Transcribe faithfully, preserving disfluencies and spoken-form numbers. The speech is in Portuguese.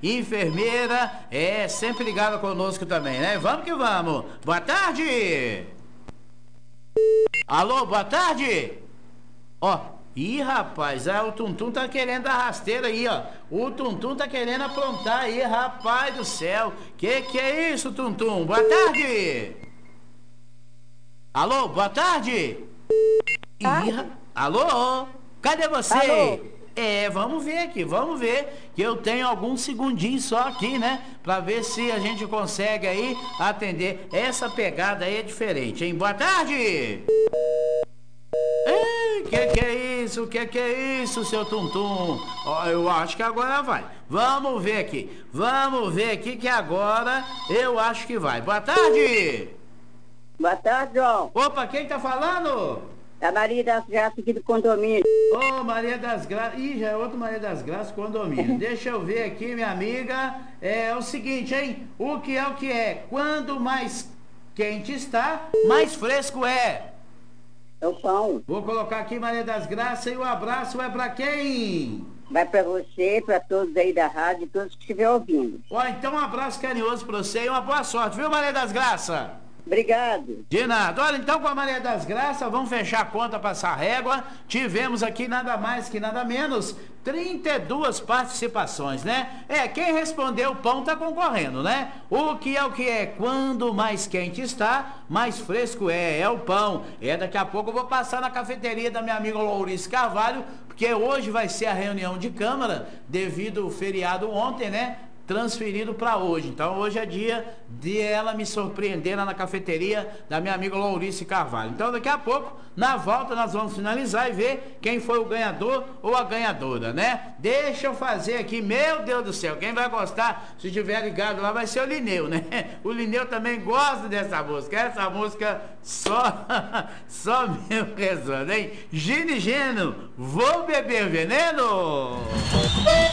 enfermeira, é sempre ligada conosco também, né? Vamos que vamos. Boa tarde. Alô, boa tarde. Ó, ih, rapaz, ah, o Tuntum tá querendo a rasteira aí, ó. O Tuntum tá querendo aprontar aí, rapaz do céu. Que que é isso, Tuntum? Boa tarde. Alô, boa tarde. Ih, ra- alô, cadê você? Alô? É, vamos ver aqui, vamos ver, que eu tenho alguns segundinhos só aqui, né? Pra ver se a gente consegue aí atender. Essa pegada aí é diferente, hein? Boa tarde. Ei, que que é isso? Que que é isso, seu Tuntum? Ó, eu acho que agora vai. Vamos ver aqui. Vamos ver aqui que agora eu acho que vai. Boa tarde. Boa tarde, João. Opa, quem tá falando? É a Maria das Graças aqui do condomínio. Ô, Maria das Graças. Ih, já é outro Maria das Graças, condomínio. Deixa eu ver aqui, minha amiga. É o seguinte, hein? O que é o que é? Quando mais quente está, mais fresco é. É o pão. Vou colocar aqui, Maria das Graças, e o abraço é pra quem? Vai pra você, pra todos aí da rádio, todos que estiver ouvindo. Ó, então um abraço carinhoso pra você e uma boa sorte, viu, Maria das Graças? Obrigado. De nada. Olha, então com a Maria das Graças, vamos fechar a conta, passar a régua. Tivemos aqui nada mais que nada menos trinta e duas participações, né? É, quem respondeu o pão tá concorrendo, né? O que é o que é? Quando mais quente está, mais fresco é. É o pão. É, daqui a pouco eu vou passar na cafeteria da minha amiga Laurice Carvalho, porque hoje vai ser a reunião de Câmara, devido ao feriado ontem, né? Transferido para hoje. Então hoje é dia de ela me surpreender lá na cafeteria da minha amiga Laurice Carvalho. Então daqui a pouco, na volta, nós vamos finalizar e ver quem foi o ganhador ou a ganhadora, né? Deixa eu fazer aqui, meu Deus do céu, quem vai gostar, se tiver ligado lá, vai ser o Lineu, né? O Lineu também gosta dessa música. Essa música só só meu rezando, hein? Gino e Geno, vou beber veneno?